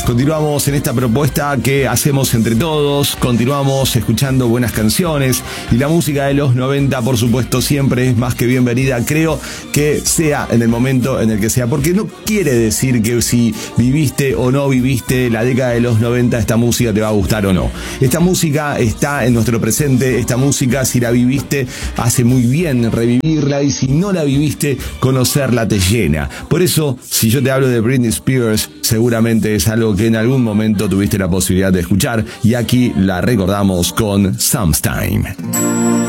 Continuamos en esta propuesta que hacemos entre todos, continuamos escuchando buenas canciones y la música de los 90, por supuesto, siempre es más que bienvenida, creo que sea en el momento en el que sea, porque no quiere decir que si viviste o no viviste la década de los 90, esta música te va a gustar o no. Esta música está en nuestro presente, esta música, si la viviste, hace muy bien revivirla, y si no la viviste, conocerla te llena. Por eso, si yo te hablo de Britney Spears, seguramente es algo que en algún momento tuviste la posibilidad de escuchar, y aquí la recordamos con Sometime.